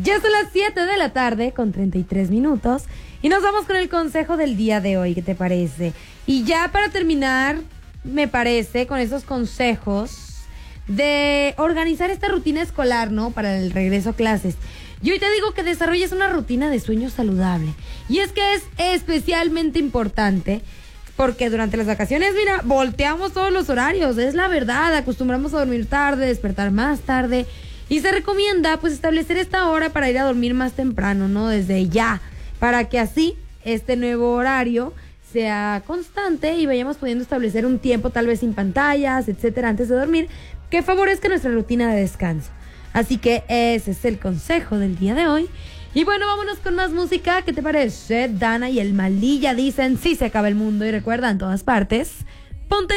Ya son las 7 de la tarde con 33 minutos y nos vamos con el consejo del día de hoy, ¿qué te parece? Y ya para terminar, me parece, con esos consejos de organizar esta rutina escolar, ¿no? Para el regreso a clases. Yo hoy te digo que desarrolles una rutina de sueño saludable. Y es que es especialmente importante porque durante las vacaciones, mira, volteamos todos los horarios, es la verdad, acostumbramos a dormir tarde, despertar más tarde. Y se recomienda pues establecer esta hora para ir a dormir más temprano, ¿no? Desde ya, para que así este nuevo horario sea constante y vayamos pudiendo establecer un tiempo tal vez sin pantallas, etcétera, antes de dormir, que favorezca nuestra rutina de descanso. Así que ese es el consejo del día de hoy. Y bueno, vámonos con más música. ¿Qué te parece? Dana y el Malilla dicen: sí se acaba el mundo. Y recuerda, en todas partes, ponte